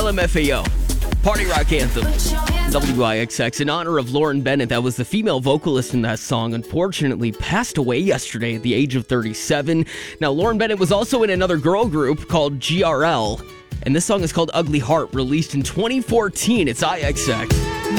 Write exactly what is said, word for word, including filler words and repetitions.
L M F A O, party rock anthem. W I X X, in honor of Lauren Bennett. That was the female vocalist in that song, unfortunately passed away yesterday at the age of thirty-seven. Now, Lauren Bennett was also in another girl group called G R L, and this song is called Ugly Heart, released in twenty fourteen. It's I X X.